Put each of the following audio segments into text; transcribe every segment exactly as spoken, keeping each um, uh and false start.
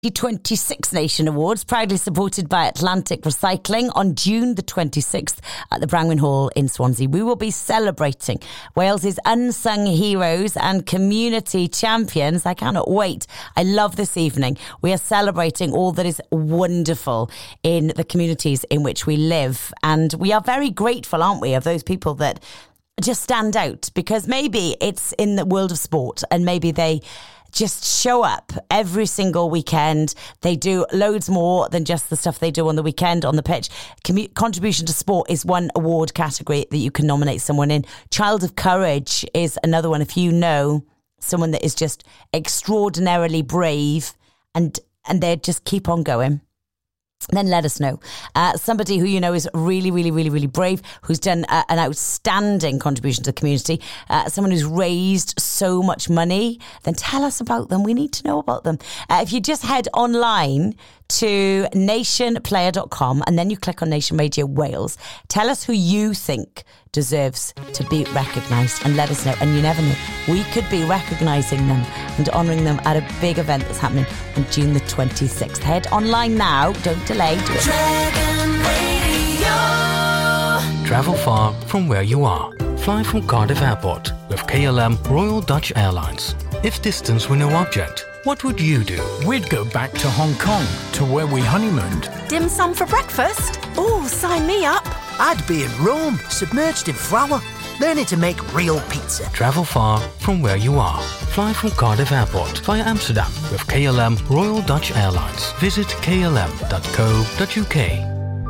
twenty-six Nation Awards, proudly supported by Atlantic Recycling, on June the twenty-sixth at the Brangwyn Hall in Swansea. We will be celebrating Wales's unsung heroes and community champions. I cannot wait. I love this evening. We are celebrating all that is wonderful in the communities in which we live. And we are very grateful, aren't we, of those people that just stand out, because maybe it's in the world of sport and maybe they just show up every single weekend. They do loads more than just the stuff they do on the weekend on the pitch. Commu- contribution to sport is one award category that you can nominate someone in. Child of Courage is another one. If you know someone that is just extraordinarily brave and and they just keep on going, then let us know. Uh, somebody who you know is really, really, really, really brave, who's done uh, an outstanding contribution to the community, uh, someone who's raised so much money, then tell us about them. We need to know about them. Uh, if you just head online to nation player dot com and then you click on Nation Radio Wales, tell us who you think deserves to be recognised and let us know. And you never know, we could be recognising them and honouring them at a big event that's happening on June the twenty-sixth. Head online now, don't delay, do it. Dragon Radio. Travel far from where you are. Fly from Cardiff Airport with K L M Royal Dutch Airlines. If distance were no object, what would you do? We'd go back to Hong Kong, to where we honeymooned. Dim sum for breakfast? Oh, sign me up. I'd be in Rome, submerged in flour, learning to make real pizza. Travel far from where you are. Fly from Cardiff Airport via Amsterdam with K L M Royal Dutch Airlines. Visit k l m dot co dot u k.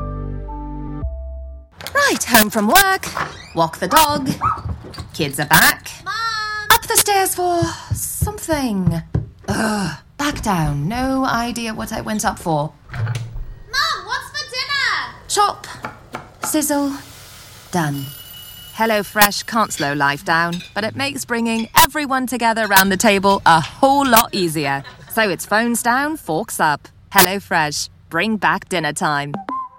Right, home from work. Walk the dog. Kids are back. Mom! Up the stairs for something. Ugh, back down. No idea what I went up for. Mom, what's for dinner? Chop. Sizzle. Done. HelloFresh can't slow life down, but it makes bringing everyone together around the table a whole lot easier. So it's phones down, forks up. HelloFresh. Bring back dinner time.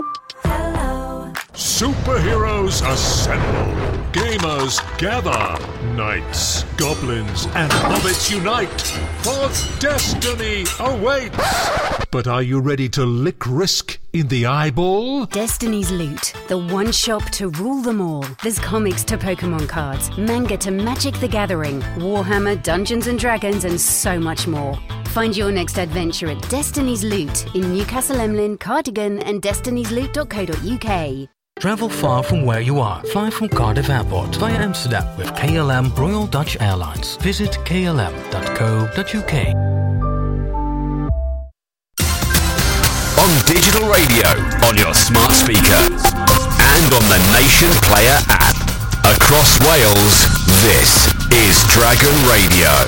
Superheroes assemble. Gamers gather. Knights, goblins, and hobbits unite. For destiny awaits. But are you ready to lick risk in the eyeball? Destiny's Loot, the one shop to rule them all. There's comics to Pokemon cards, manga to Magic the Gathering, Warhammer, Dungeons and Dragons, and so much more. Find your next adventure at Destiny's Loot in Newcastle Emlyn, Cardigan, and destinies loot dot co dot u k. Travel far from where you are. Fly from Cardiff Airport via Amsterdam with K L M Royal Dutch Airlines. Visit k l m dot co dot u k. On digital radio, on your smart speaker, and on the Nation Player app. Across Wales, this is Dragon Radio.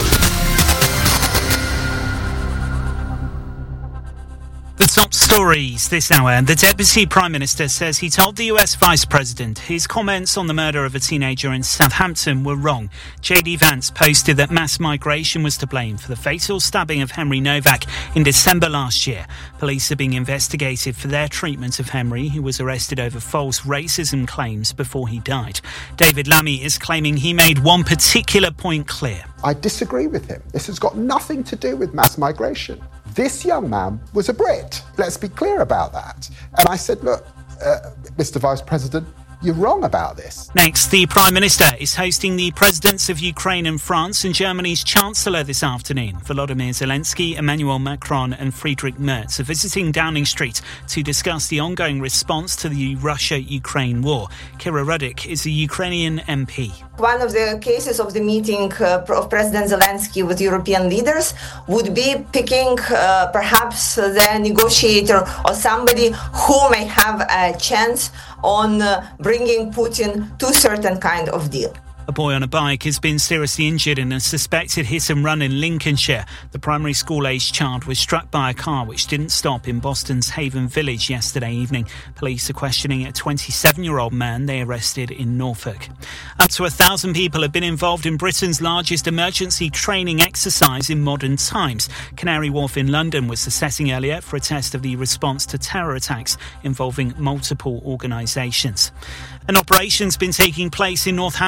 The top stories this hour. The Deputy Prime Minister says he told the U S Vice President his comments on the murder of a teenager in Southampton were wrong. J D Vance posted that mass migration was to blame for the fatal stabbing of Henry Novak in December last year. Police are being investigated for their treatment of Henry, who was arrested over false racism claims before he died. David Lammy is claiming he made one particular point clear. I disagree with him. This has got nothing to do with mass migration. This young man was a Brit. Let's be clear about that. And I said, look, uh, Mister Vice President, you're wrong about this. Next, the Prime Minister is hosting the presidents of Ukraine and France and Germany's Chancellor this afternoon. Volodymyr Zelensky, Emmanuel Macron and Friedrich Merz are visiting Downing Street to discuss the ongoing response to the Russia-Ukraine war. Kira Rudik is a Ukrainian M P. One of the cases of the meeting uh, of President Zelensky with European leaders would be picking uh, perhaps the negotiator or somebody who may have a chance on uh, bringing Putin to a certain kind of deal. A boy on a bike has been seriously injured in a suspected hit-and-run in Lincolnshire. The primary school-aged child was struck by a car which didn't stop in Boston's Haven Village yesterday evening. Police are questioning a twenty-seven-year-old man they arrested in Norfolk. Up to a thousand people have been involved in Britain's largest emergency training exercise in modern times. Canary Wharf in London was assessing earlier for a test of the response to terror attacks involving multiple organisations. An operation's been taking place in Northamptonshire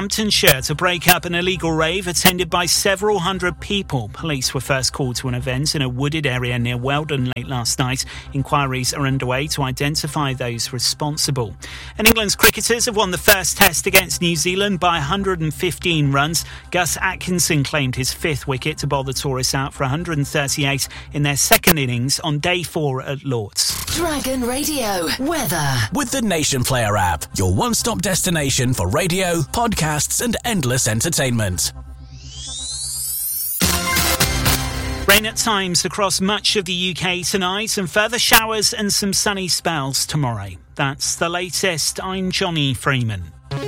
Lancashire to break up an illegal rave attended by several hundred people. Police were first called to an event in a wooded area near Weldon late last night. Inquiries are underway to identify those responsible. And England's cricketers have won the first test against New Zealand by one hundred fifteen runs. Gus Atkinson claimed his fifth wicket to bowl the tourists out for one hundred thirty-eight in their second innings on day four at Lord's. Dragon Radio weather with the Nation Player app, your one-stop destination for radio, podcasts and endless entertainment. Rain at times across much of the U K tonight and further showers and some sunny spells tomorrow. That's the latest. I'm Johnny Freeman.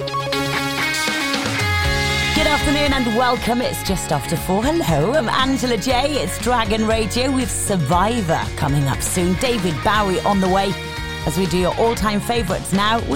Good afternoon and welcome. It's just after four. Hello, I'm Angela J. It's Dragon Radio with Survivor coming up soon. David Bowie on the way as we do your all-time favourites now with